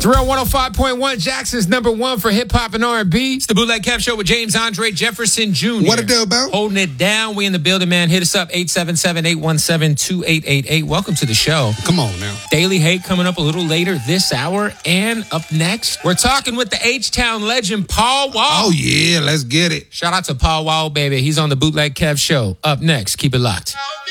Thrill 105.1, Jackson's number one for hip hop and R&B. It's the Bootleg Kev Show with James Andre Jefferson Jr. What it do, bro? Holding it down. We in the building, man. Hit us up, 877-817-2888. Welcome to the show. Come on now. Daily Hate coming up a little later this hour. And up next, we're talking with the H-Town legend, Paul Wall. Oh, yeah. Let's get it. Shout out to Paul Wall, baby. He's on the Bootleg Kev Show. Up next. Keep it locked.